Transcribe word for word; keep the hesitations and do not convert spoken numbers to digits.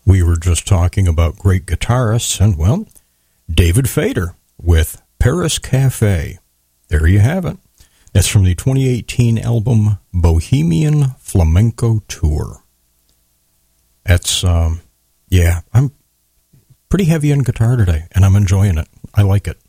We were just talking about great guitarists, and, well, David Fader with Paris Cafe. There you have it. That's from the twenty eighteen album Bohemian Flamenco Tour. That's, um, yeah, I'm pretty heavy on guitar today, and I'm enjoying it. I like it.